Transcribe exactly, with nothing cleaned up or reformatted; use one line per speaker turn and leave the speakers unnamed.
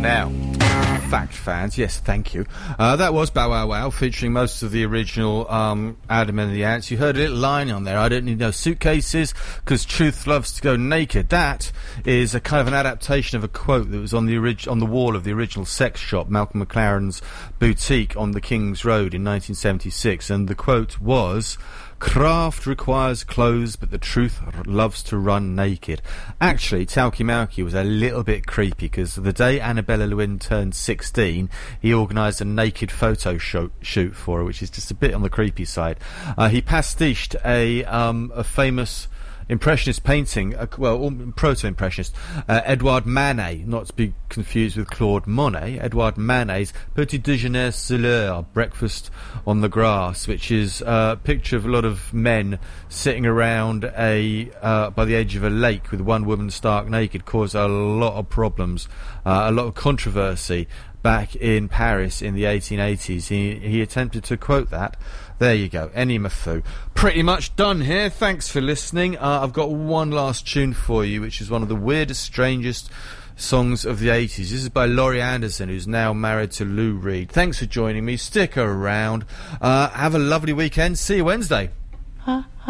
Now, fact fans, yes, thank you. Uh, that was Bow Wow Wow, featuring most of the original um, Adam and the Ants. You heard a little line on there, I don't need no suitcases, because truth loves to go naked. That is a kind of an adaptation of a quote that was on the orig- on the wall of the original sex shop, Malcolm McLaren's boutique on the King's Road in nineteen seventy-six, and the quote was, "Craft requires clothes, but the truth r- loves to run naked." Actually, Talkie Malky was a little bit creepy, because the day Annabella Lewin turned sixteen, he organised a naked photo shoot, shoot for her, which is just a bit on the creepy side. Uh, he pastiched a, um, a famous Impressionist painting, uh, well, proto-impressionist, uh, Edouard Manet, not to be confused with Claude Monet, Edouard Manet's Petit Déjeuner sur l'heure, breakfast on the grass, which is uh, a picture of a lot of men sitting around a uh, by the edge of a lake with one woman stark naked, caused a lot of problems, uh, a lot of controversy back in Paris in the eighteen eighties. He, he attempted to quote that. There you go, Ennio Mafu. Pretty much done here. Thanks for listening. Uh, I've got one last tune for you, which is one of the weirdest, strangest songs of the eighties. This is by Laurie Anderson, who's now married to Lou Reed. Thanks for joining me. Stick around. Uh, have a lovely weekend. See you Wednesday. Huh?